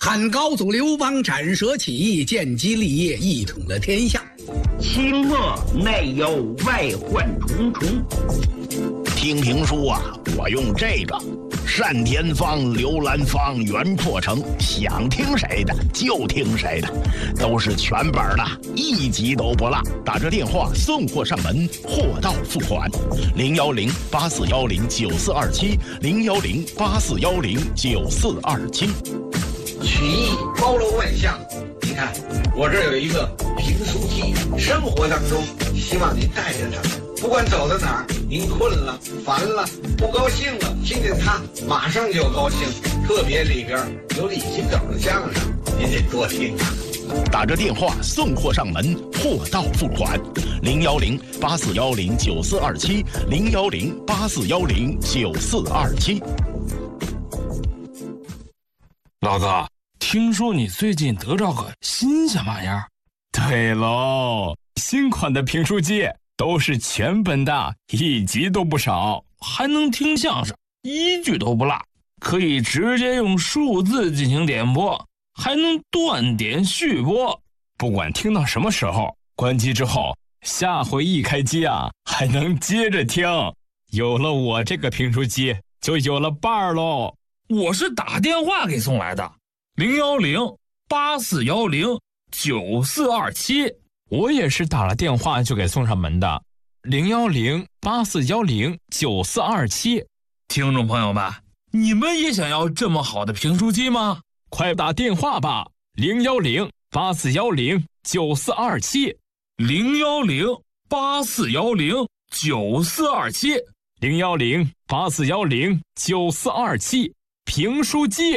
汉高祖刘邦斩蛇起义，建基立业，一统了天下。 清末内忧外患重重。 听评书啊，我用这个单田芳、刘兰芳、袁阔成，想听谁的就听谁的，都是全本的，一集都不落。打这电话送货上门，货到付款。010-8410-9427，010-8410-9427。 曲艺包罗万象，你看我这儿有一个评书记，生活当中希望您带着他们，不管走到哪儿，您困了、烦了、不高兴了，听见他马上就高兴。特别里边有李金斗的相声，您得多听啊。 打着电话送货上门，货到付款。010-8410-9427，010-8410-9427。 老子听说你最近得着个新鲜玩意儿？ 对喽，新款的评书机都是全本的，一集都不少， 还能听相声，一句都不落，可以直接用数字进行点播，还能断点续播。 不管听到什么时候，关机之后，下回一开机啊，还能接着听。有了我这个评书机，就有了伴儿喽。 我是打电话给送来的，010-8410-9427。 我也是打了电话就给送上门的，010-8410-9427。 听众朋友们，你们也想要这么好的评书机吗？ 快打电话吧，010-8410-9427， 010-8410-9427， 010-8410-9427。评书机。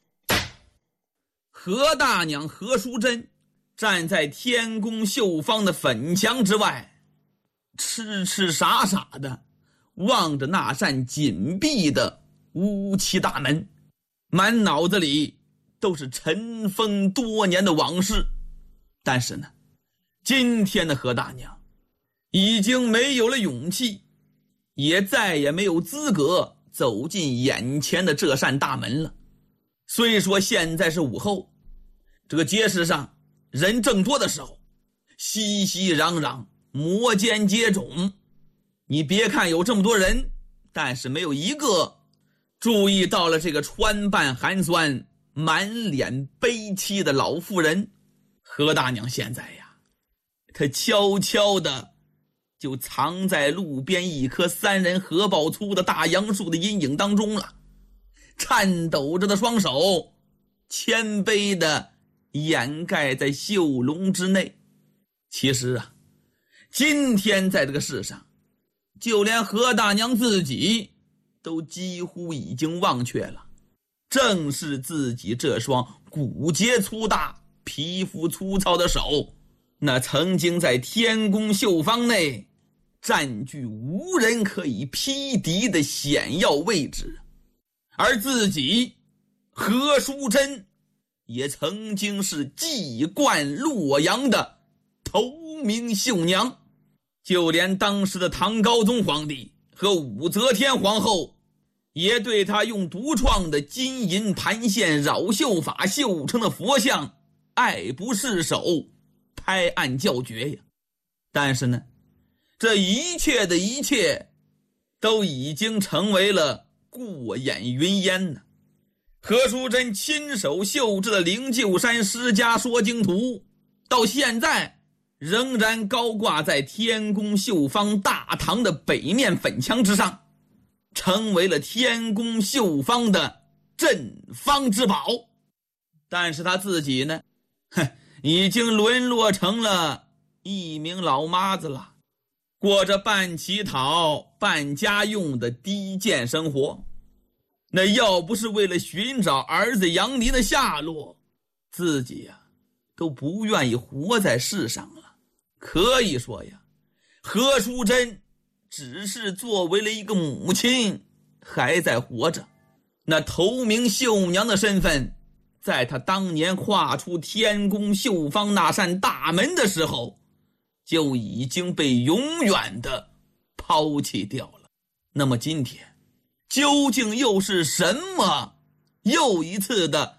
何大娘何淑珍站在天宫绣坊的粉墙之外，痴痴傻傻的望着那扇紧闭的乌漆大门，满脑子里都是尘封多年的往事。但是呢，今天的何大娘已经没有了勇气，也再也没有资格走进眼前的这扇大门了。虽说现在是午后，这个街市上人正多的时候，熙熙攘攘，摩肩接踵。你别看有这么多人，但是没有一个注意到了这个穿扮寒酸、满脸悲戚的老妇人。何大娘现在呀，她悄悄地就藏在路边一棵3人合抱粗的大杨树的阴影当中了，颤抖着的双手谦卑地掩盖在绣笼之内。其实啊，今天在这个世上，就连何大娘自己都几乎已经忘却了，正是自己这双骨节粗大、皮肤粗糙的手，那曾经在天宫绣坊内占据无人可以匹敌的险要位置。而自己何淑珍也曾经是祭冠洛阳的头名绣娘，就连当时的唐高宗皇帝和武则天皇后也对他用独创的金银盘线绕绣法绣成的佛像爱不释手，拍案叫绝呀。但是呢，这一切的一切都已经成为了过眼云烟呢。何淑珍亲手绣制的灵鹫山释迦说经图，到现在仍然高挂在天宫绣坊大堂的北面粉墙之上，成为了天宫绣坊的镇坊之宝。但是他自己呢，已经沦落成了一名老妈子了，过着半乞讨半家用的低贱生活。那要不是为了寻找儿子杨离的下落，自己呀都不愿意活在世上了。可以说呀，何淑珍只是作为了一个母亲还在活着，那头名绣娘的身份在她当年跨出天宫绣坊那扇大门的时候就已经被永远的抛弃掉了。那么今天究竟又是什么又一次的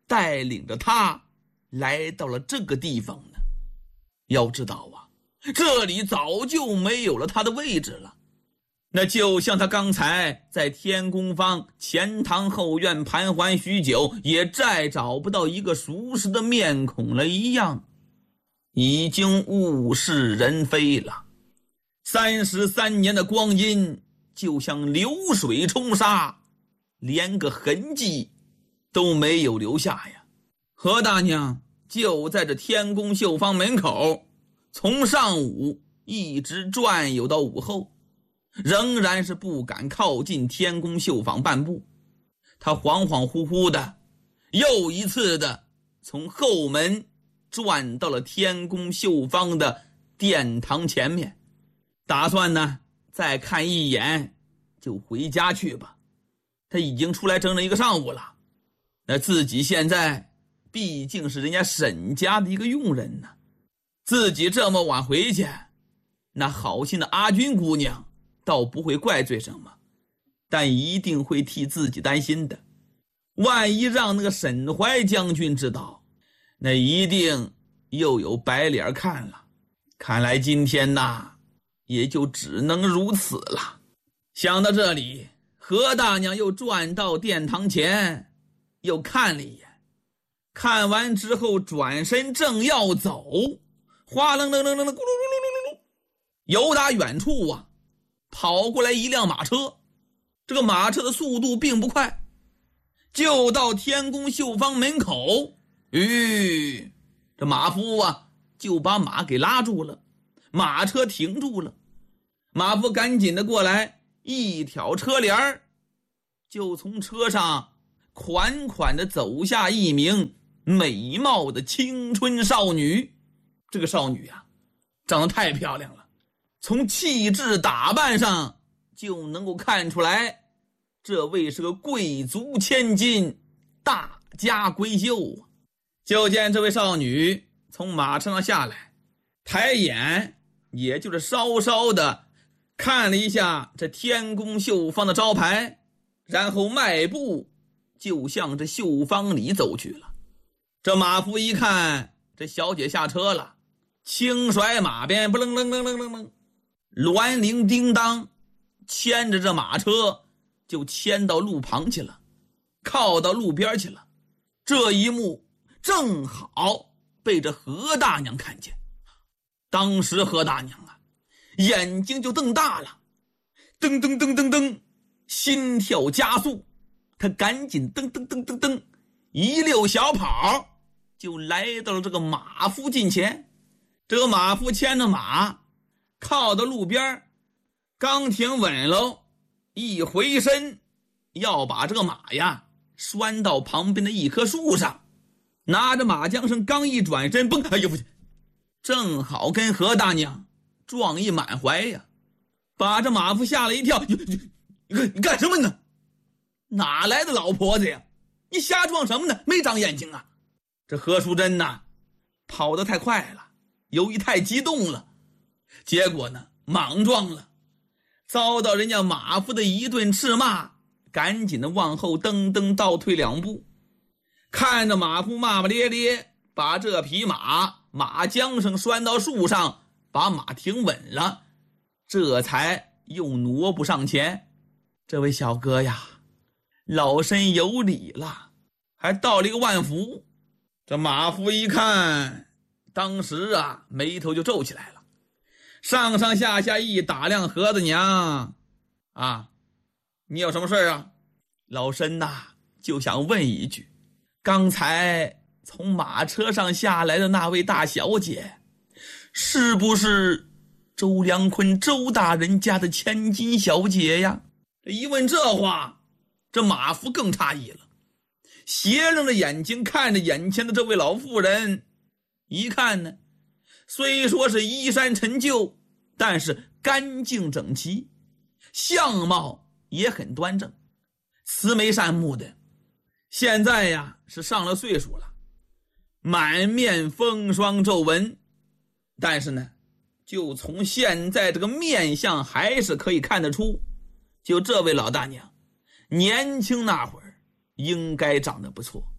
带领着他来到了这个地方呢？要知道啊，这里早就没有了他的位置了。那就像他刚才在天宫坊前堂后院盘桓许久，也再找不到一个熟识的面孔了一样，已经物是人非了。33年的光阴就像流水冲沙，连个痕迹都没有留下呀。何大娘就在这天宫绣坊门口，从上午一直转悠到午后，仍然是不敢靠近天宫绣坊半步。他恍恍惚惚的又一次的从后门转到了天宫绣坊的殿堂前面，打算呢再看一眼就回家去吧。他已经出来整整一个上午了，那自己现在毕竟是人家沈家的一个佣人呢，自己这么晚回去，那好心的阿君姑娘倒不会怪罪什么，但一定会替自己担心的。万一让那个沈怀将军知道，那一定又有白脸看了。看来今天呐，也就只能如此了。想到这里，何大娘又转到殿堂前，又看了一眼，看完之后转身正要走，哗楞楞楞楞，咕噜噜噜噜噜，由打远处啊跑过来一辆马车。这个马车的速度并不快，就到天宫绣坊门口，这马夫啊就把马给拉住了，马车停住了。马夫赶紧的过来，一挑车帘，就从车上款款的走下一名美貌的青春少女。这个少女啊长得太漂亮了，从气质打扮上就能够看出来，这位是个贵族千金，大家闺秀。就见这位少女从马车上下来，抬眼也就是稍稍的看了一下这天宫绣坊的招牌，然后迈步就向这绣坊里走去了。这马夫一看这小姐下车了，轻甩马鞭，不楞楞楞楞楞楞，銮铃叮当，牵着这马车就牵到路旁去了，靠到路边去了。这一幕正好被这何大娘看见。当时何大娘啊眼睛就瞪大了，噔噔噔噔噔，心跳加速，她赶紧噔噔噔噔噔一溜小跑就来到了这个马夫近前。这个马夫牵着马靠到路边，刚停稳喽，一回身要把这个马呀拴到旁边的一棵树上，拿着马缰绳刚一转身，嘣，哎呦，正好跟何大娘撞一满怀呀，把这马夫吓了一跳。你干什么呢？哪来的老婆子呀？你瞎撞什么呢？没长眼睛啊！这何淑珍呐跑得太快了，由于太激动了，结果呢莽撞了，遭到人家马夫的一顿斥骂，赶紧的往后噔噔倒退2步。看着马夫骂骂咧咧，把这匹马缰绳拴到树上，把马停稳了，这才又挪步上前。这位小哥呀，老身有礼了，还道了一个万福。这马夫一看，当时啊眉头就皱起来了，上上下下一打量何大娘啊，你有什么事啊？老身呐就想问一句，刚才从马车上下来的那位大小姐，是不是周良坤周大人家的千金小姐呀？这一问这话，这马夫更诧异了，斜楞着眼睛看着眼前的这位老妇人，一看呢，虽说是衣衫陈旧，但是干净整齐，相貌也很端正，慈眉善目的。现在呀是上了岁数了，满面风霜皱纹，但是呢就从现在这个面相还是可以看得出，就这位老大娘年轻那会儿应该长得不错。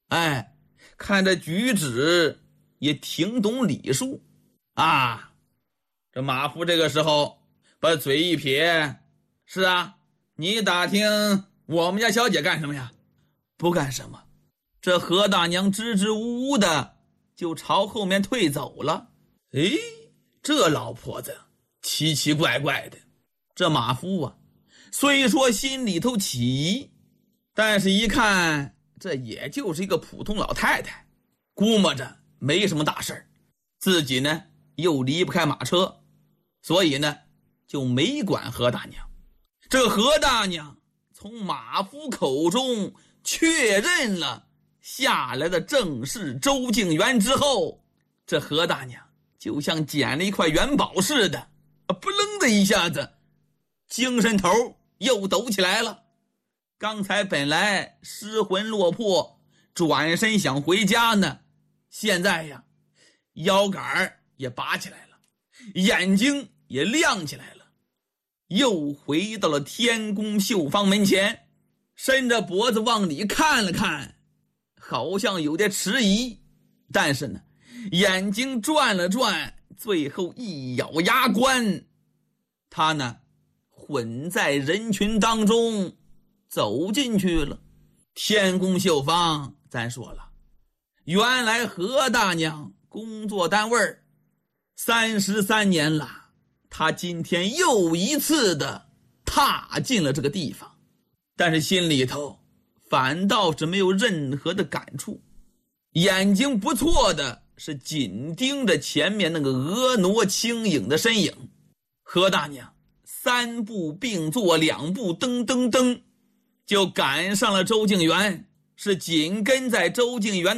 哎，看这举止也挺懂礼数啊。这马夫这个时候把嘴一撇，是啊，你打听我们家小姐干什么呀？不干什么。这何大娘支支吾吾的就朝后面退走了。诶，这老婆子奇奇怪怪的。这马夫啊，虽说心里头起疑，但是一看这也就是一个普通老太太，估摸着没什么大事儿，自己呢又离不开马车，所以呢就没管何大娘。这何大娘从马夫口中确认了下来的正是周敬元之后，这何大娘就像捡了一块元宝似的，不楞的一下子精神头又抖起来了。刚才本来失魂落魄转身想回家呢，现在呀腰杆也拔起来了，眼睛也亮起来了，又回到了天宫绣坊门前，伸着脖子往里看了看，好像有点迟疑，但是呢眼睛转了转，最后一咬牙关，他呢混在人群当中走进去了。天宫绣坊咱说了，原来何大娘工作单位33年了，她今天又一次的踏进了这个地方，但是心里头反倒是没有任何的感触，眼睛不错的是紧盯着前面那个婀娜轻盈的身影。何大娘3步并作2步噔噔噔就赶上了周敬元，是紧跟在周敬元